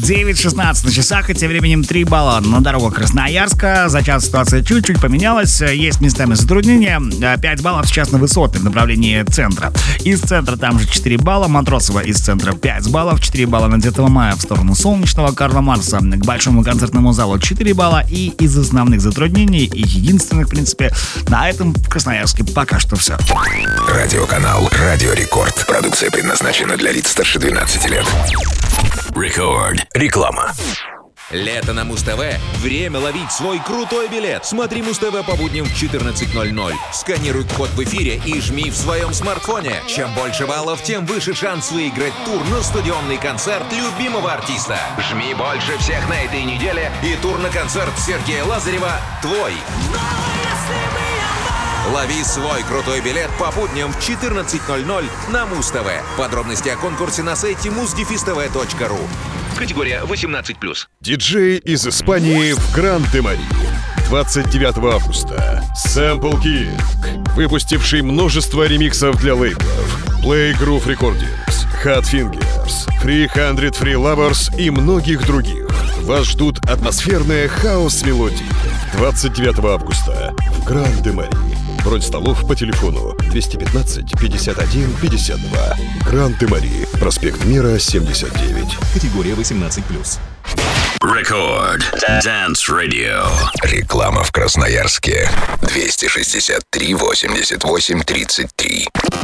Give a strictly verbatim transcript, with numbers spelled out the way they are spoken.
девять шестнадцать на часах, и тем временем три балла на дорогах Красноярска. За час ситуация чуть-чуть поменялась. Есть местами затруднения. пять баллов сейчас на высотном направлении центра. Из центра там же четыре балла. Матросова из центра пять баллов. четыре балла на Девятого мая в сторону солнечного Карла Маркса. К большому концертному залу четыре балла. И из основных затруднений, и единственных, в принципе, на этом в Красноярске пока что все. Радиоканал «Радио Рекорд». Продукция предназначена для лиц старше двенадцати лет. Рекорд. Реклама. Лето на Муз-ТВ. Время ловить свой крутой билет. Смотри Муз-ТВ по будням в четырнадцать ноль ноль. Сканируй код в эфире и жми в своем смартфоне. Чем больше баллов, тем выше шанс выиграть тур на стадионный концерт любимого артиста. Жми больше всех на этой неделе, и тур на концерт Сергея Лазарева твой. Лови свой крутой билет по будням в четырнадцать ноль ноль на Муз-ТВ. Подробности о конкурсе на сайте муз дефис тэ вэ точка ру. Категория восемнадцать плюс. Диджей из Испании в Гран-де-Мари. двадцать девятого августа. Sample King, выпустивший множество ремиксов для лейблов Play Groove Recordings, Hot Fingers, триста Free Lovers и многих других. Вас ждут атмосферные хаос-мелодии. двадцать девятого августа в Гран-де-Мари. Бронь столов по телефону двести пятнадцать пятьдесят один пятьдесят два. Гран-де-Мари. Проспект Мира, семьдесят девять. Категория восемнадцать плюс. Рекорд. Dance Radio. Реклама в Красноярске. двести шестьдесят три восемьдесят восемь тридцать три.